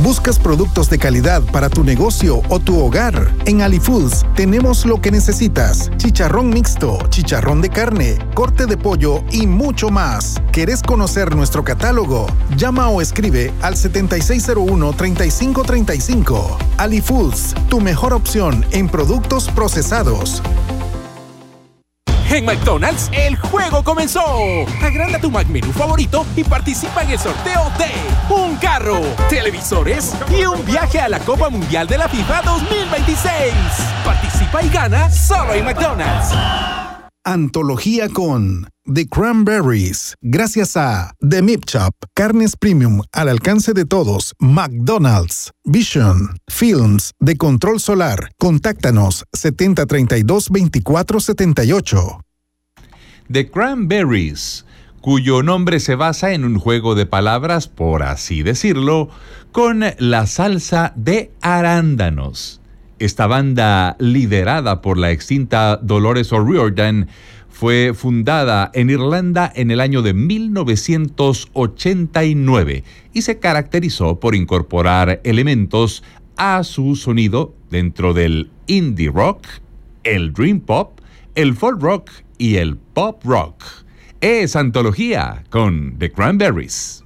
¿Buscas productos de calidad para tu negocio o tu hogar? En Ali Foods tenemos lo que necesitas: chicharrón mixto, chicharrón de carne, corte de pollo y mucho más. ¿Querés conocer nuestro catálogo? Llama o escribe al 7601-3535. Ali Foods, tu mejor opción en productos procesados. En McDonald's, el juego comenzó. Agranda tu McMenú favorito y participa en el sorteo de un carro, televisores y un viaje a la Copa Mundial de la FIFA 2026. Participa y gana solo en McDonald's. Antología con The Cranberries, gracias a The Meat Shop, carnes premium al alcance de todos. McDonald's, Vision, Films de Control Solar. Contáctanos 7032-2478. The Cranberries, cuyo nombre se basa en un juego de palabras, por así decirlo, con la salsa de arándanos. Esta banda, liderada por la extinta Dolores O'Riordan, fue fundada en Irlanda en el año de 1989 y se caracterizó por incorporar elementos a su sonido dentro del indie rock, el dream pop, el folk rock y el pop rock. Es Antología con The Cranberries.